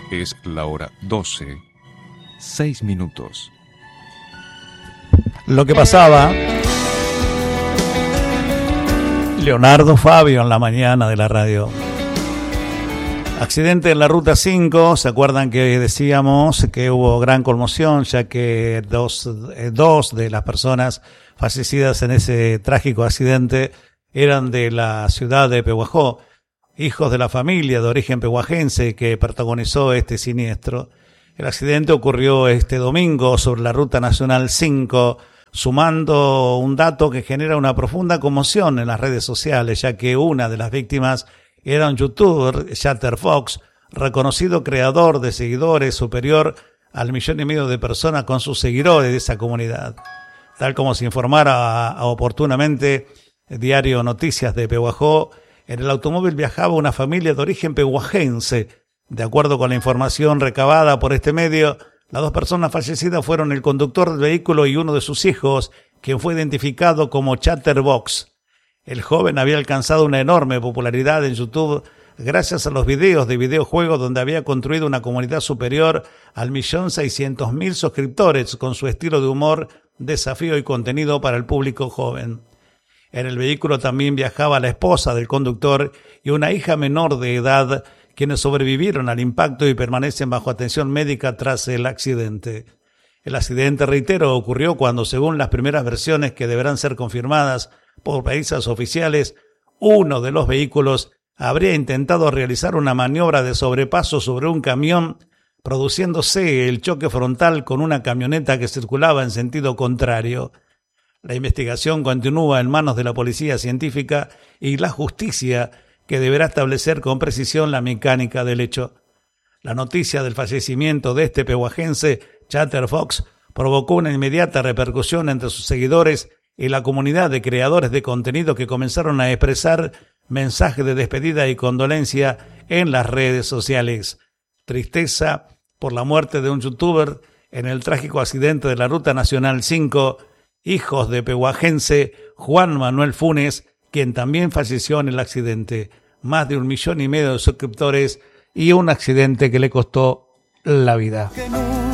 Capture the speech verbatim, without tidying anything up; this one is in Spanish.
Es la hora doce, seis minutos. Lo que pasaba, Leonardo Fabio en la mañana de la radio. Accidente en la ruta cinco, ¿se acuerdan que decíamos que hubo gran conmoción ya que dos, eh, dos de las personas fallecidas en ese trágico accidente eran de la ciudad de Pehuajó, hijos de la familia de origen pehuajense que protagonizó este siniestro? El accidente ocurrió este domingo sobre la ruta nacional cinco, sumando un dato que genera una profunda conmoción en las redes sociales, ya que una de las víctimas era un youtuber, Chatterfox, reconocido creador de seguidores superior al millón y medio de personas con sus seguidores de esa comunidad. Tal como se informara oportunamente el diario Noticias de Pehuajó, en el automóvil viajaba una familia de origen pehuajense. De acuerdo con la información recabada por este medio, las dos personas fallecidas fueron el conductor del vehículo y uno de sus hijos, quien fue identificado como Chatterbox. El joven había alcanzado una enorme popularidad en YouTube gracias a los videos de videojuegos donde había construido una comunidad superior al millón seiscientos mil suscriptores con su estilo de humor, desafío y contenido para el público joven. En el vehículo también viajaba la esposa del conductor y una hija menor de edad, quienes sobrevivieron al impacto y permanecen bajo atención médica tras el accidente. El accidente, reitero, ocurrió cuando, según las primeras versiones que deberán ser confirmadas por países oficiales, uno de los vehículos habría intentado realizar una maniobra de sobrepaso sobre un camión, produciéndose el choque frontal con una camioneta que circulaba en sentido contrario. La investigación continúa en manos de la policía científica y la justicia, que deberá establecer con precisión la mecánica del hecho. La noticia del fallecimiento de este pehuajense, Chatterfox, provocó una inmediata repercusión entre sus seguidores y la comunidad de creadores de contenido que comenzaron a expresar mensajes de despedida y condolencia en las redes sociales. Tristeza por la muerte de un youtuber en el trágico accidente de la Ruta Nacional cinco, hijos de pehuajense Juan Manuel Funes, quien también falleció en el accidente. Más de un millón y medio de suscriptores y un accidente que le costó la vida.